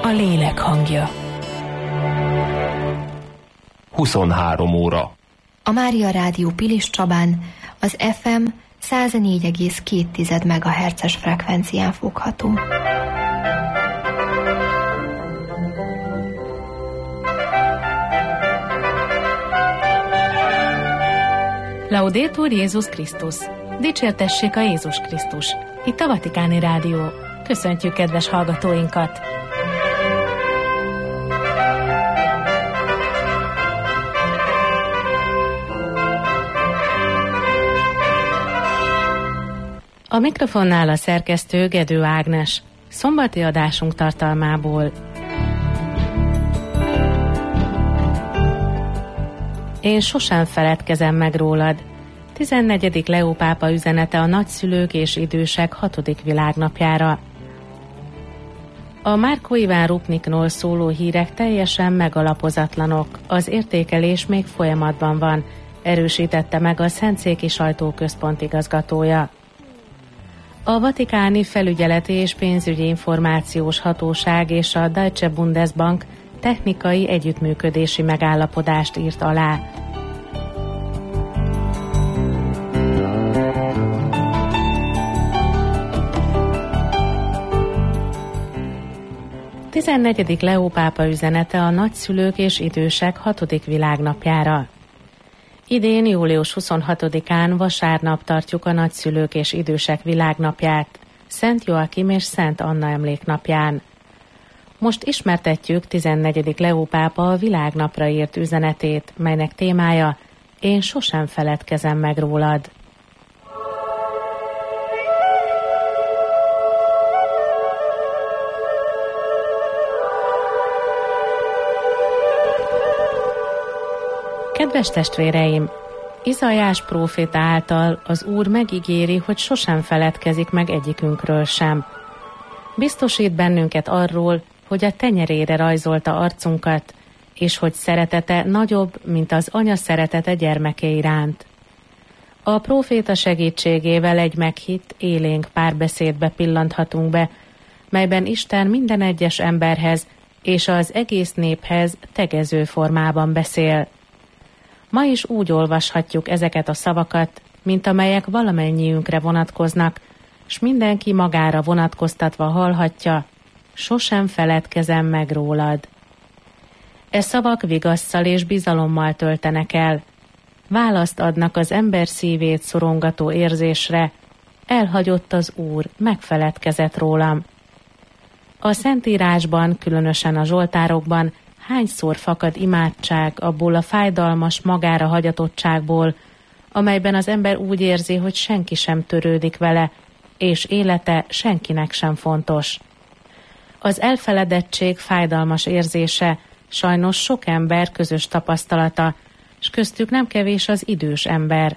a lélek hangja. 23 óra. A Mária Rádió Pilis Csabán az FM 104,2 MHz-es frekvencián fogható. Laudetur Jézus Krisztus! Dicsértessék a Jézus Krisztus! Itt a Vatikáni Rádió. Köszöntjük kedves hallgatóinkat! A mikrofonnál a szerkesztő Gedő Ágnes. Szombati adásunk tartalmából. Én sosem feledkezem meg rólad. 14. Leó pápa üzenete a nagyszülők és idősek 6. világnapjára. A Márko Iván Rupnikról szóló hírek teljesen megalapozatlanok. Az értékelés még folyamatban van, erősítette meg a Szentszéki Sajtóközpont igazgatója. A Vatikáni Felügyeleti és Pénzügyi Információs Hatóság és a Deutsche Bundesbank technikai együttműködési megállapodást írt alá. A 14. Leó pápa üzenete a nagyszülők és idősek 6. világnapjára. Idén július 26-án vasárnap tartjuk a nagyszülők és idősek világnapját, Szent Joachim és Szent Anna emléknapján. Most ismertetjük 14. Leó pápa a világnapra írt üzenetét, melynek témája Én sosem feledkezem meg rólad. Kedves testvéreim! Izaiás próféta által az Úr megígéri, hogy sosem feledkezik meg egyikünkről sem. Biztosít bennünket arról, hogy a tenyerére rajzolta arcunkat, és hogy szeretete nagyobb, mint az anya szeretete gyermeke iránt. A próféta segítségével egy meghitt, élénk párbeszédbe pillanthatunk be, melyben Isten minden egyes emberhez és az egész néphez tegező formában beszél. Ma is úgy olvashatjuk ezeket a szavakat, mint amelyek valamennyiünkre vonatkoznak, s mindenki magára vonatkoztatva hallhatja, sosem feledkezem meg rólad. E szavak vigasszal és bizalommal töltenek el, választ adnak az ember szívét szorongató érzésre, elhagyott az Úr, megfeledkezett rólam. A Szentírásban, különösen a Zsoltárokban hányszor fakad imádság abból a fájdalmas magára hagyatottságból, amelyben az ember úgy érzi, hogy senki sem törődik vele, és élete senkinek sem fontos. Az elfeledettség fájdalmas érzése sajnos sok ember közös tapasztalata, s köztük nem kevés az idős ember.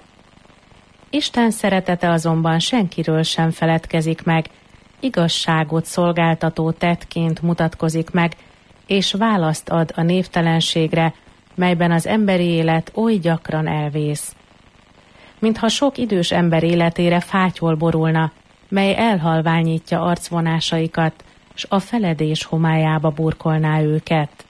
Isten szeretete azonban senkiről sem feledkezik meg, igazságot szolgáltató tettként mutatkozik meg, és választ ad a névtelenségre, melyben az emberi élet oly gyakran elvész. Mintha sok idős ember életére fátyol borulna, mely elhalványítja arcvonásaikat, s a feledés homályába burkolná őket.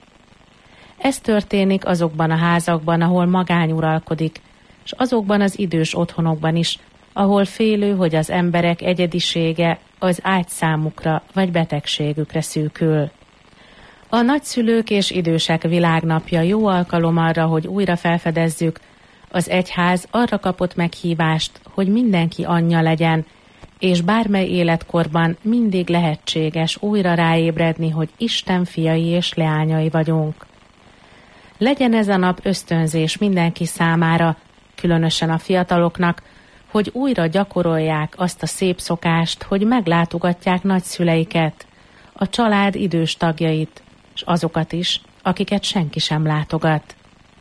Ez történik azokban a házakban, ahol magány uralkodik, s azokban az idős otthonokban is, ahol félő, hogy az emberek egyedisége az ágyszámukra vagy betegségükre szűkül. A nagyszülők és idősek világnapja jó alkalom arra, hogy újra felfedezzük, az egyház arra kapott meghívást, hogy mindenki anyja legyen, és bármely életkorban mindig lehetséges újra ráébredni, hogy Isten fiai és leányai vagyunk. Legyen ez a nap ösztönzés mindenki számára, különösen a fiataloknak, hogy újra gyakorolják azt a szép szokást, hogy meglátogatják nagyszüleiket, a család idős tagjait, és azokat is, akiket senki sem látogat.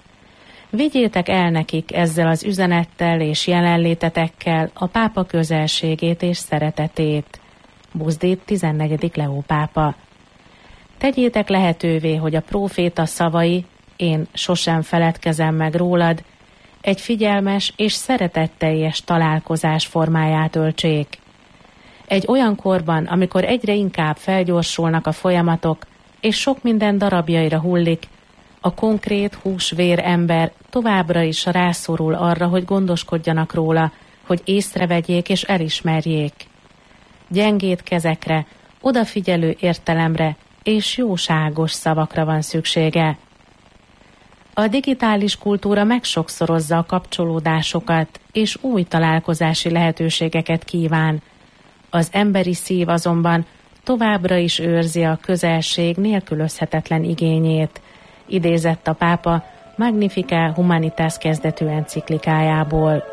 Vigyétek el nekik ezzel az üzenettel és jelenlétetekkel a pápa közelségét és szeretetét. Buzdít 14. Leó pápa. Tegyétek lehetővé, hogy a próféta szavai, én sosem feledkezem meg rólad, egy figyelmes és szeretetteljes találkozás formáját öltsék. Egy olyan korban, amikor egyre inkább felgyorsulnak a folyamatok, és sok minden darabjaira hullik, a konkrét hús-vér ember továbbra is rászorul arra, hogy gondoskodjanak róla, hogy észrevegyék és elismerjék. Gyengéd kezekre, odafigyelő értelemre és jóságos szavakra van szüksége. A digitális kultúra megsokszorozza a kapcsolódásokat és új találkozási lehetőségeket kíván. Az emberi szív azonban továbbra is őrzi a közelség nélkülözhetetlen igényét, idézett a pápa Magnificat Humanitas kezdetű enciklikájából.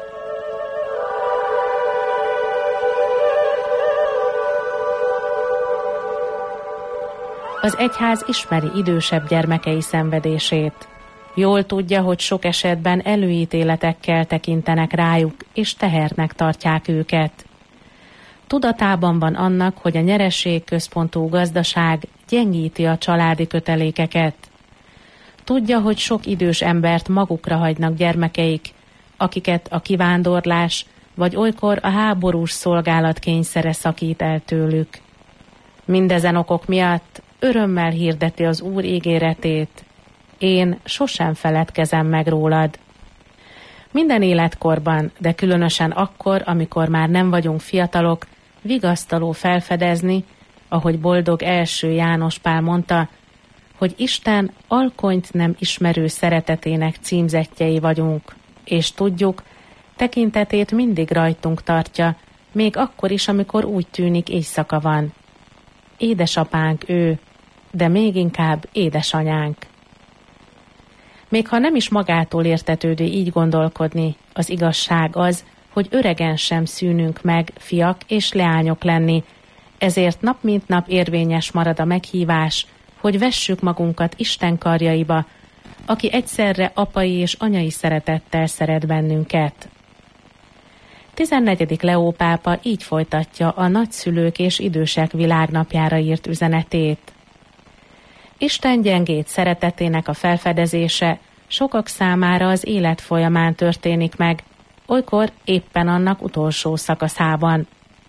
Az egyház ismeri idősebb gyermekei szenvedését. Jól tudja, hogy sok esetben előítéletekkel tekintenek rájuk, és tehernek tartják őket. Tudatában van annak, hogy a nyereségközpontú gazdaság gyengíti a családi kötelékeket. Tudja, hogy sok idős embert magukra hagynak gyermekeik, akiket a kivándorlás vagy olykor a háborús szolgálat kényszere szakít el tőlük. Mindezen okok miatt örömmel hirdeti az Úr ígéretét: én sosem feledkezem meg rólad. Minden életkorban, de különösen akkor, amikor már nem vagyunk fiatalok, vigasztaló felfedezni, ahogy boldog első János Pál mondta, hogy Isten alkonyt nem ismerő szeretetének címzettjei vagyunk, és tudjuk, tekintetét mindig rajtunk tartja, még akkor is, amikor úgy tűnik éjszaka van. Édesapánk ő, de még inkább édesanyánk. Még ha nem is magától értetődő így gondolkodni, az igazság az, hogy öregen sem szűnünk meg fiak és leányok lenni, ezért nap mint nap érvényes marad a meghívás, hogy vessük magunkat Isten karjaiba, aki egyszerre apai és anyai szeretettel szeret bennünket. 14. Leó pápa így folytatja a nagyszülők és idősek világnapjára írt üzenetét. Isten gyengéd szeretetének a felfedezése sokak számára az élet folyamán történik meg, olykor éppen annak utolsó szakaszában.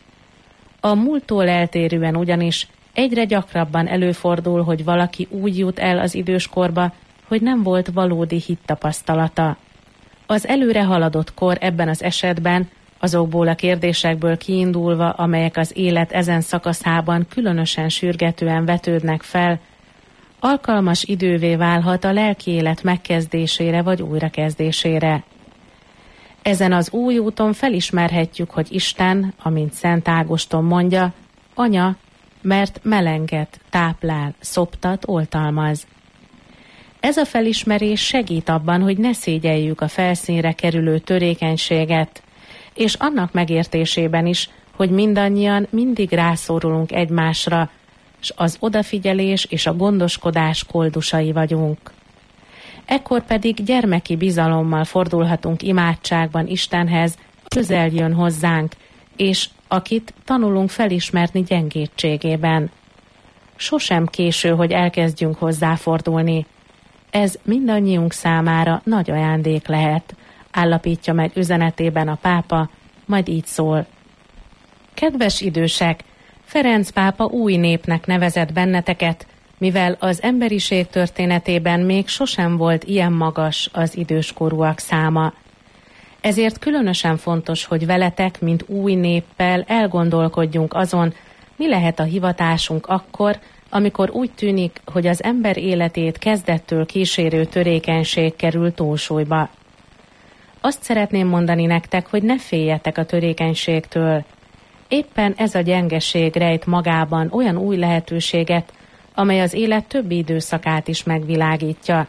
A múlttól eltérően ugyanis egyre gyakrabban előfordul, hogy valaki úgy jut el az időskorba, hogy nem volt valódi hittapasztalata. Az előre haladott kor ebben az esetben, azokból a kérdésekből kiindulva, amelyek az élet ezen szakaszában különösen sürgetően vetődnek fel, alkalmas idővé válhat a lelki élet megkezdésére vagy újrakezdésére. Ezen az új úton felismerhetjük, hogy Isten, amint Szent Ágoston mondja, anya, mert melenget, táplál, szoptat, oltalmaz. Ez a felismerés segít abban, hogy ne szégyeljük a felszínre kerülő törékenységet, és annak megértésében is, hogy mindannyian mindig rászorulunk egymásra, s az odafigyelés és a gondoskodás koldusai vagyunk. Ekkor pedig gyermeki bizalommal fordulhatunk imádságban Istenhez, közel jön hozzánk, és akit tanulunk felismerni gyengétségében. Sosem késő, hogy elkezdjünk hozzáfordulni. Ez mindannyiunk számára nagy ajándék lehet, állapítja meg üzenetében a pápa, majd így szól. Kedves idősek, Ferenc pápa új népnek nevezett benneteket, mivel az emberiség történetében még sosem volt ilyen magas az időskorúak száma. Ezért különösen fontos, hogy veletek, mint új néppel elgondolkodjunk azon, mi lehet a hivatásunk akkor, amikor úgy tűnik, hogy az ember életét kezdettől kísérő törékenység kerül túlsúlyba. Azt szeretném mondani nektek, hogy ne féljetek a törékenységtől. Éppen ez a gyengeség rejt magában olyan új lehetőséget, amely az élet többi időszakát is megvilágítja.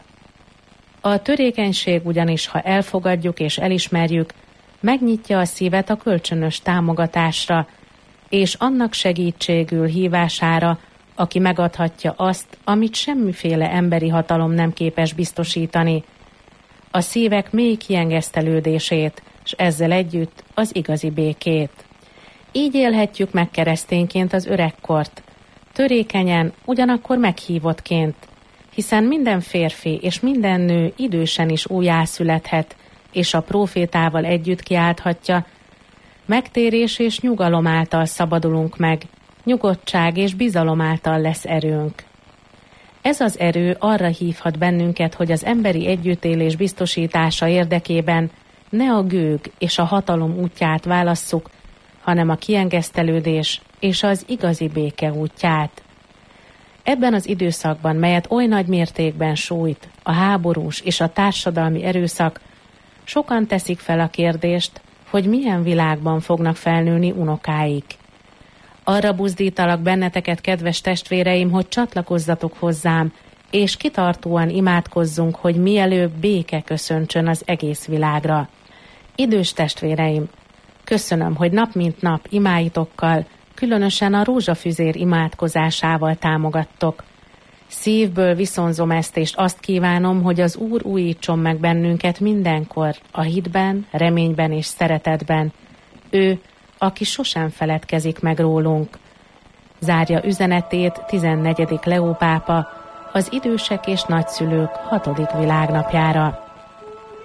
A törékenység ugyanis, ha elfogadjuk és elismerjük, megnyitja a szívet a kölcsönös támogatásra, és annak segítségül hívására, aki megadhatja azt, amit semmiféle emberi hatalom nem képes biztosítani, a szívek mély kiengesztelődését, s ezzel együtt az igazi békét. Így élhetjük meg keresztényként az öregkort, törékenyen, ugyanakkor meghívottként, hiszen minden férfi és minden nő idősen is újjászülethet, és a prófétával együtt kiálthatja, megtérés és nyugalom által szabadulunk meg, nyugodtság és bizalom által lesz erőnk. Ez az erő arra hívhat bennünket, hogy az emberi együttélés biztosítása érdekében ne a gőg és a hatalom útját válasszuk, hanem a kiengesztelődés és az igazi béke útját. Ebben az időszakban, melyet oly nagy mértékben sújt a háborús és a társadalmi erőszak, sokan teszik fel a kérdést, hogy milyen világban fognak felnőni unokáik. Arra buzdítalak benneteket, kedves testvéreim, hogy csatlakozzatok hozzám, és kitartóan imádkozzunk, hogy mielőbb béke köszöntsön az egész világra. Idős testvéreim, köszönöm, hogy nap mint nap imáitokkal, különösen a rózsafüzér imádkozásával támogattok. Szívből viszonzom ezt, és azt kívánom, hogy az Úr újítson meg bennünket mindenkor a hitben, reményben és szeretetben. Ő, aki sosem feledkezik meg rólunk. Zárja üzenetét 14. Leó pápa az idősek és nagyszülők 6. világnapjára.